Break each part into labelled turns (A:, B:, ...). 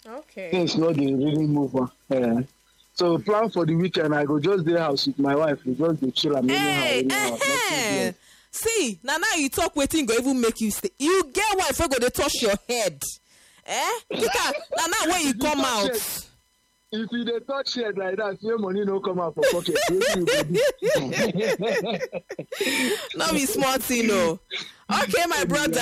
A: Okay.
B: Things not dey really move on. So plan for the weekend. I go just dey house with my wife. We just dey chill and anyhow.
A: See, now you talk wetin go even make you stay. You get wife wey go dey touch your head. Kika, now when you come out.
B: If you dey touch head like that, your money no come out for pocket.
A: No be small thing, no. Okay, my brother.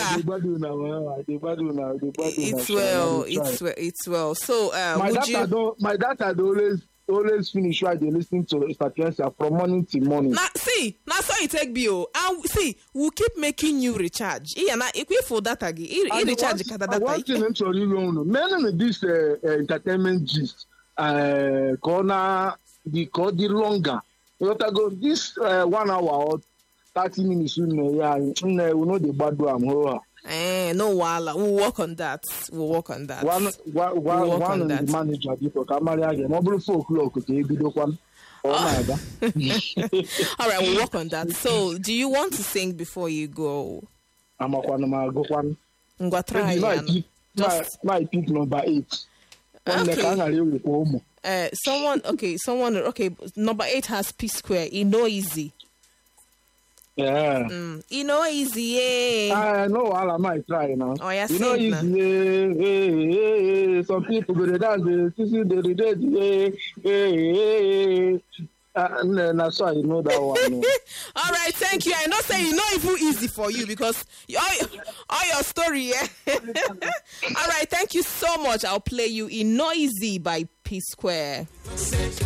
A: It's well. So,
B: my data always finish while they listen to Sapienza from morning till morning.
A: Now, so you take bill. And see, we'll keep making you recharge. If for data, recharge data.
B: One thing I'm sorry, mainly this entertainment gist. Corner the longer. You go this 1 hour or 30 minutes. We know the bad one.
A: No wala. We'll work on that.
B: One the manager because Kamaria mobile 4 o'clock. Okay, video one.
A: All right, we'll work on that. So, do you want to sing before you go?
B: I'm a go one.
A: Try.
B: My pick number 8.
A: Okay. Someone. Number 8 has P Square. You know easy.
B: Yeah.
A: You know easy. Yeah.
B: I know all I might try now.
A: Oh, yeah,
B: you know easy. Yeah. Some people go to dance. That's why you know that one.
A: All right, thank you. I know say you know even easy for you because all your story. Yeah. All right, thank you so much. I'll play you in Noisy by P Square.